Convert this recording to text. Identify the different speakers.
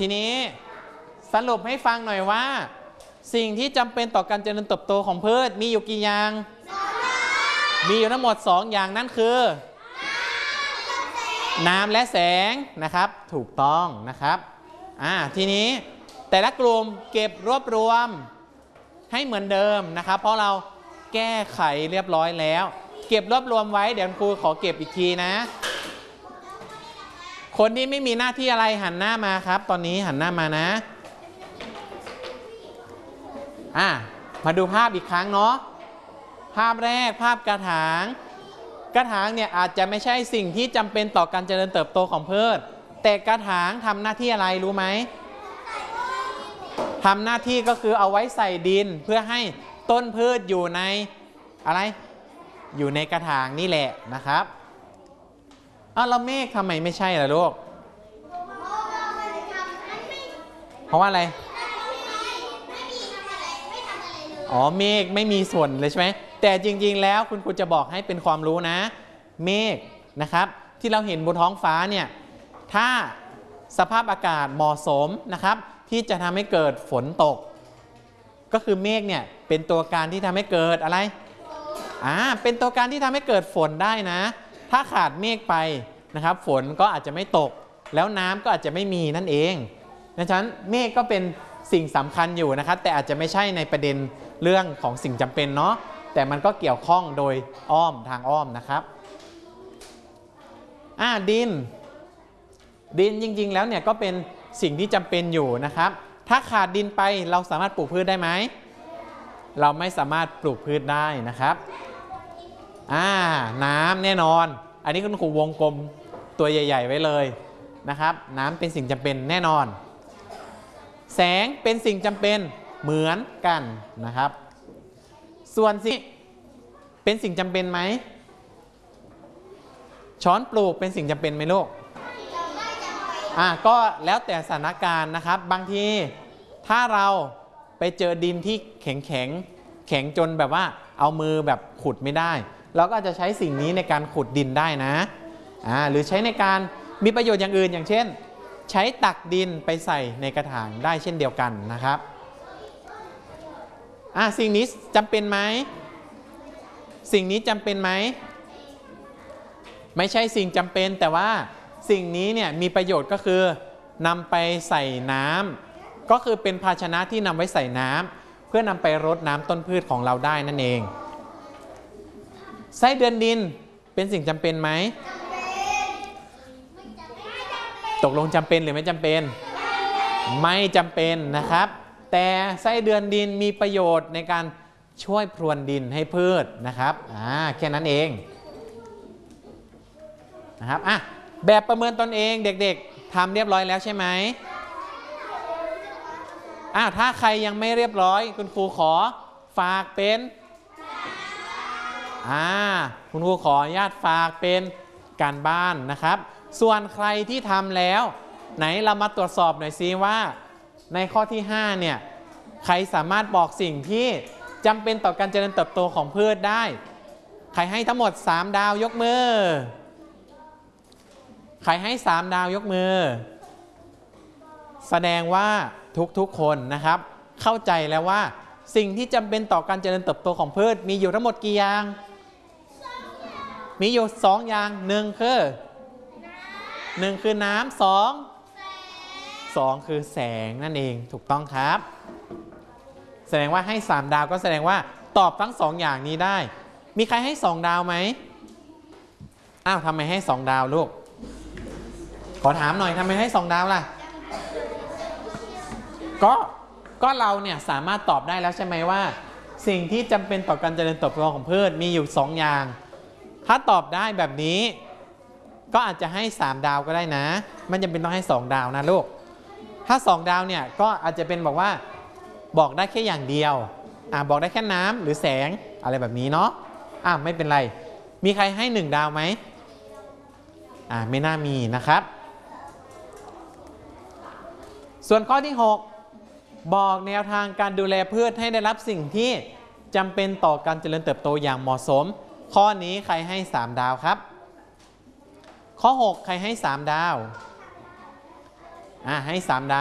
Speaker 1: ทีนี้สรุปให้ฟังหน่อยว่าสิ่งที่จำเป็นต่อการเจริญเติบโตของพืชมีอยู่กี่อย่างมีอยู่ทั้งหมด2อย่างนั่นคือน้ำและแสงนะครับถูกต้องนะครับทีนี้แต่ละกลุ่มเก็บรวบรวมให้เหมือนเดิมนะครับเพราะเราแก้ไขเรียบร้อยแล้วเก็บรวบรวมไว้เดี๋ยวครูขอเก็บอีกทีนะคนที่ไม่มีหน้าที่อะไรหันหน้ามาครับตอนนี้หันหน้ามานะมาดูภาพอีกครั้งเนาะภาพแรกภาพกระถางเนี่ยอาจจะไม่ใช่สิ่งที่จำเป็นต่อการเจริญเติบโตของพืชแต่กระถางทำหน้าที่อะไรรู้ไหมทำหน้าที่ก็คือเอาไว้ใส่ดินเพื่อให้ต้นพืชอยู่ในอะไรอยู่ในกระถางนี่แหละนะครับแล้วเมฆทำไมไม่ใช่ล่ะลูกเพราะว่าอะไรเมฆไม่มีส่วนเลยใช่ไหมแต่จริงๆแล้วคุณครูจะบอกให้เป็นความรู้นะเมฆนะครับที่เราเห็นบนท้องฟ้าเนี่ยถ้าสภาพอากาศเหมาะสมนะครับที่จะทำให้เกิดฝนตกก็คือเมฆเนี่ยเป็นตัวการที่ทำให้เกิดอะไรเป็นตัวการที่ทำให้เกิดฝนได้นะถ้าขาดเมฆไปนะครับฝนก็อาจจะไม่ตกแล้วน้ำก็อาจจะไม่มีนั่นเองดังนั้นเมฆก็เป็นสิ่งสำคัญอยู่นะครับแต่อาจจะไม่ใช่ในประเด็นเรื่องของสิ่งจำเป็นเนาะแต่มันก็เกี่ยวข้องโดยทางอ้อมนะครับดินจริงๆแล้วเนี่ยก็เป็นสิ่งที่จำเป็นอยู่นะครับถ้าขาดดินไปเราสามารถปลูกพืชได้ไหมเราไม่สามารถปลูกพืชได้นะครับน้ำแน่นอนอันนี้คุณครูวงกลมตัวใหญ่ๆไว้เลยนะครับน้ำเป็นสิ่งจำเป็นแน่นอนแสงเป็นสิ่งจำเป็นเหมือนกันนะครับส่วนสิ่งเป็นสิ่งจำเป็นไหมช้อนปลูกเป็นสิ่งจำเป็นไหมลูกก็แล้วแต่สถานการณ์นะครับบางทีถ้าเราไปเจอดินที่แข็งจนแบบว่าเอามือแบบขุดไม่ได้เราก็จะใช้สิ่งนี้ในการขุดดินได้นะหรือใช้ในการมีประโยชน์อย่างอื่นอย่างเช่นใช้ตักดินไปใส่ในกระถางได้เช่นเดียวกันนะครับสิ่งนี้จำเป็นไหมสิ่งนี้จำเป็นไหมไม่ใช่สิ่งจำเป็นแต่ว่าสิ่งนี้เนี่ยมีประโยชน์ก็คือนำไปใส่น้ำก็คือเป็นภาชนะที่นำไว้ใส่น้ำเพื่อนำไปรดน้ำต้นพืชของเราได้นั่นเองไส้เดือนดินเป็นสิ่งจำเป็นไหมตกลงจำเป็นหรือไม่จำเป็นไม่จำเป็นนะครับแต่ไส้เดือนดินมีประโยชน์ในการช่วยพรวนดินให้พืชนะครับแค่นั้นเองนะครับแบบประเมินตนเองเด็กๆทำเรียบร้อยแล้วใช่ไหมถ้าใครยังไม่เรียบร้อยคุณครูขอฝากเป็นคุณครูขออนุญาตฝากเป็นการบ้านนะครับส่วนใครที่ทำแล้วไหนเรามาตรวจสอบหน่อยซิว่าในข้อที่5เนี่ยใครสามารถบอกสิ่งที่จำเป็นต่อการเจริญเติบโตของพืชได้ใครให้ทั้งหมด3ดาวยกมือใครให้3ดาวยกมือแสดงว่าทุกคนนะครับเข้าใจแล้วว่าสิ่งที่จำเป็นต่อการเจริญเติบโตของพืชมีอยู่ทั้งหมดกี่อย่างมีอยู่2อย่าง1คือน้ำ2คือแสงนั่นเองถูกต้องครับแสดงว่าให้3ดาวก็แสดงว่าตอบทั้ง2อย่างนี้ได้มีใครให้2ดาวไหมทำไมให้2ดาวลูกขอถามหน่อยทำไมให้2ดาวล่ะก็เราเนี่ยสามารถตอบได้แล้วใช่ไหมว่าสิ่งที่จำเป็นต่อการเจริญเติบโตของพืชมีอยู่2อย่างถ้าตอบได้แบบนี้ก็อาจจะให้3ดาวก็ได้นะไม่จำเป็นต้องให้2ดาวนะลูกถ้า2ดาวเนี่ยก็อาจจะเป็นบอกว่าบอกได้แค่อย่างเดียวบอกได้แค่น้ำหรือแสงอะไรแบบนี้เนาะไม่เป็นไรมีใครให้1ดาวไหมไม่น่ามีนะครับส่วนข้อที่6บอกแนวทางการดูแลพืชให้ได้รับสิ่งที่จำเป็นต่อการเจริญเติบโตอย่างเหมาะสมข้อนี้ใครให้3ดาวครับข้อ6ใครให้3ดาวให้3ดาว